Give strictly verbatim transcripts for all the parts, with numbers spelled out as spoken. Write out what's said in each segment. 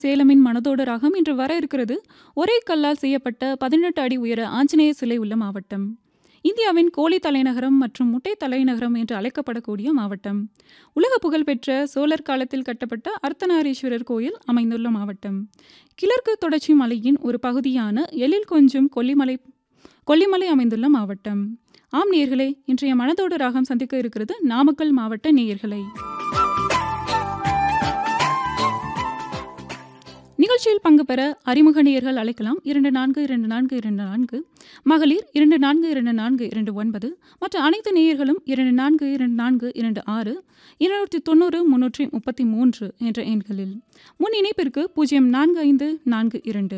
சேலமின் மனதோட ராகம் இன்று வர இருக்கிறது. ஒரே கல்லால் செய்யப்பட்ட பதினெட்டு அடி உயர ஆஞ்சநேய சிலை உள்ள மாவட்டம். இந்தியாவின் கோழி தலைநகரம் மற்றும் முட்டை தலைநகரம் என்று அழைக்கப்படக்கூடிய மாவட்டம். உலக புகழ்பெற்ற சோழர் காலத்தில் கட்டப்பட்ட அர்த்தநாரீஸ்வரர் கோயில் அமைந்துள்ள மாவட்டம். கிழக்கு தொடர்ச்சி மலையின் ஒரு பகுதியான எழில் கொஞ்சும் கொல்லிமலை கொல்லிமலை அமைந்துள்ள மாவட்டம். ஆம் நேயர்களே, இன்றைய மனதோட ராகம் சந்திக்க இருக்கிறது நாமக்கல் மாவட்ட நேயர்களை. நிகழ்ச்சியில் பங்கு பெற அறிமுக நேயர்கள் அழைக்கலாம். இரண்டு நான்கு இரண்டு நான்கு இரண்டு நான்கு, மகளிர் இரண்டு நான்கு இரண்டு நான்கு இரண்டு ஒன்பது, மற்ற அனைத்து நேயர்களும் இரண்டு நான்கு இரண்டு நான்கு இரண்டு ஆறு, இருநூற்றி தொண்ணூறு முன்னூற்றி முப்பத்தி மூன்று என்ற எண்களில். முன் இணைப்பிற்கு பூஜ்ஜியம் நான்கு ஐந்து நான்கு இரண்டு.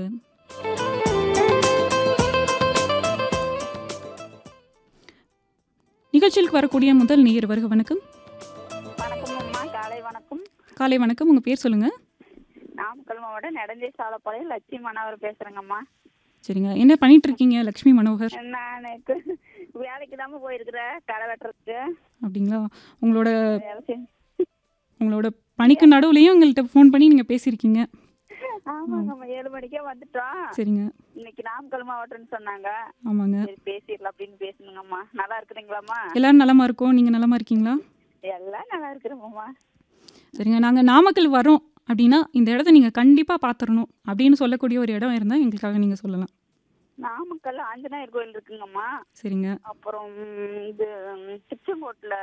நிகழ்ச்சியில் வரக்கூடிய முதல் நேயர் வருக. வணக்கம். வணக்கம் அம்மா. காலை வணக்கம். காலை வணக்கம். உங்க பேர் சொல்லுங்க. நாமக்கல் மாவட்டம் நெடுஞ்சை சாலப்பாளையம் லட்சுமி மனோகர் பேசுறேங்கம்மா. சரிங்க, என்ன பண்ணிட்டு இருக்கீங்க லக்ஷ்மி மனோகர்? நான் வேலைக்கு தாம போயிருக்கிறேன், களை வெட்டுறதுக்கு. அப்படிங்களா? உங்களோட வேலை செஞ்சு உங்களோட பணிக்கு நடுவுலையும் எங்கள்கிட்ட ஃபோன் பண்ணி நீங்கள் பேசியிருக்கீங்க. ஆமாங்கம்மா, ஏழு மணிக்கே வந்துட்டோம். சரிங்க. இன்னைக்கு நாமக்கல் மாவட்டம்னு சொன்னாங்க. ஆமாங்க. சரி பேசிடலாம் அப்படின்னு பேசணுங்கம்மா. நல்லா இருக்கிறீங்களாம்மா? எல்லாரும் நலமா இருக்கோம். நீங்கள் நலமா இருக்கீங்களா? எல்லாம் நல்லா இருக்கிறோம்மா. சரிங்க, நாங்கள் நாமக்கல் வரோம் அப்படின்னா இந்த இடத்த நீங்கள் கண்டிப்பாக பார்த்துடணும் அப்படின்னு சொல்லக்கூடிய ஒரு இடம் இருந்தால் எங்களுக்காக நீங்கள் சொல்லலாம். நாமக்கல் ஆஞ்சநேயர் கோயில் இருக்குங்கம்மா. சரிங்க. அப்புறம் இது திருச்செங்கோட்டில்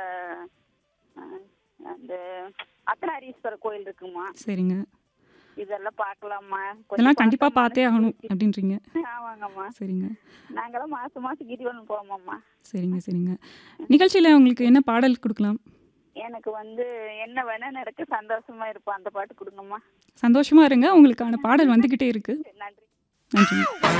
அந்த அர்த்தநாரீஸ்வரர் கோயில் இருக்குங்கம்மா. சரிங்க. இதெல்லாம் பார்க்கலாமா? இதெல்லாம் கண்டிப்பாக பார்த்தே ஆகணும் அப்படின்றீங்க. ஆமாங்கம்மா. சரிங்க. நாங்களாம் மாசம் மாசம் கிரிவலம் போவோம்மா. சரிங்க. சரிங்க. நிகழ்ச்சியில் உங்களுக்கு என்ன பாடல் கொடுக்கலாம்? எனக்கு வந்து என்ன வேணா நடக்க சந்தோஷமா இருப்போம் அந்த பாட்டு கொடுங்கம்மா. சந்தோஷமா இருங்க, உங்களுக்கான பாடல் வந்துகிட்டே இருக்கு. நன்றி. நன்றி.